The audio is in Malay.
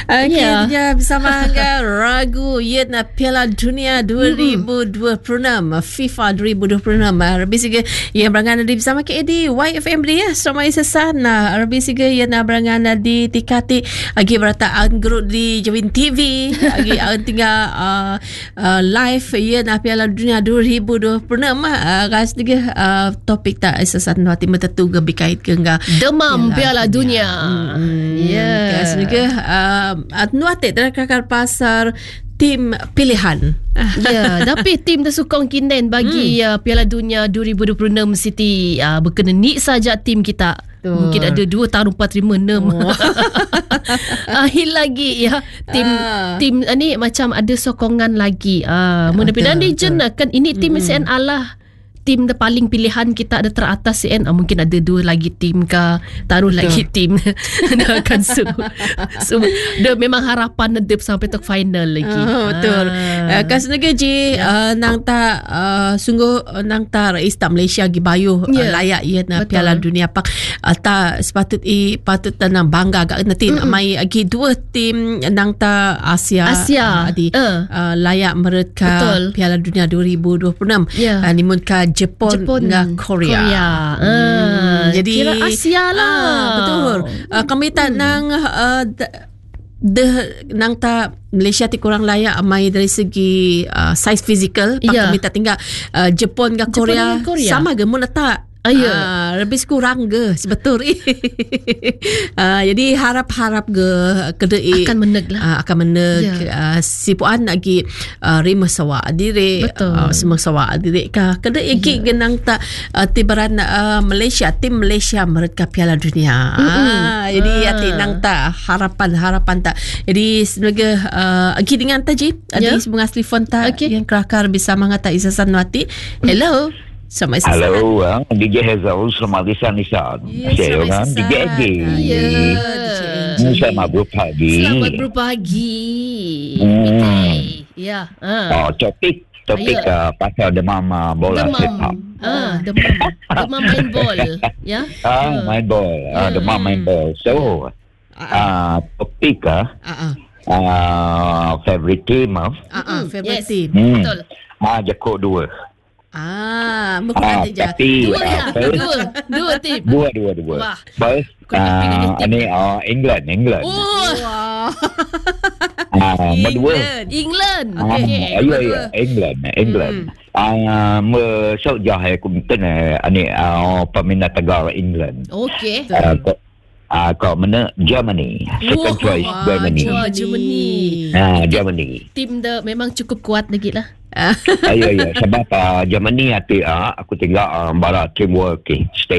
Okey, dia bersama dengan ragu Yetna Piala Dunia 2026 FIFA 2026. Lebih sikit yang berangan di bersama KD YFM dia sama isasan. Lebih sikit yang berangan di tikati agi berataan grup di Jawin TV agi tinggal live Yetna Piala Dunia 2026. Ras juga topik tak isasan nanti metetu lebih kait ke enggak demam Piala Dunia. Ras juga nuatik dalam kakar pasar tim pilihan. Ya, tapi tim tersukong kinden bagi Piala Dunia 2026 Siti berkena ni saja tim kita. Mungkin ada 2 tahun 4 5 6. Akhir lagi ya tim ni macam ada sokongan lagi. Mudah-mudahan dijenakan ini tim SN Allah. Tim paling pilihan kita ada teratas CN. Mungkin ada 2 lagi tim ke, taruh lagi tim. Dia akan dia memang harapan dia sampai ke final lagi. Betul. Kas negeri nang tak sungguh nang tak rais tak Malaysia gi bayuh layak ia Piala Dunia pak tak patut tanang bangga gak nanti mai agi 2 tim nang tak Asia di layak mereka Piala Dunia 2026. Nimun ka Jepun dengan Korea. Jadi kira Asia lah. Betul. Kami tak nang nang ta Malaysia ti kurang layak amai dari segi size physical. Kami tak tinggal Jepun dengan Korea sama ke mun tak. Lebih kurang ke sebetul. Jadi harap ke kedai akan meneg lah. Akan meneg si puan lagi rima sawa diri semua sawa diri ka kedai gig genang tak tibaran Malaysia tim Malaysia mereka Piala Dunia. Jadi ati nang tak harapan tak. Jadi semoga agi dengan taji ada sebuah telefon tak yang kelakar bisa mengata isasan wati. Hello. Hello, DJ Hazal, selamat lisan. Saya orang DJ AG. Selamat berpagi. Ya. Topik pasal demam bola sepak. Demam main bol. Ya. Main bol. Demam main bol. So, topik favorite team. Favorite team. Betul. Jakut 2. Bukan ada je. Dua tim. Dua. First, ini England. England. England. Mesok jahat kumten ini peminat negara England. Okey. Kau mana Germany. Second choice Germany. Germany. Tim dia memang cukup kuat lagi lah. Sebab Germany aku tinggal barat teamwork stay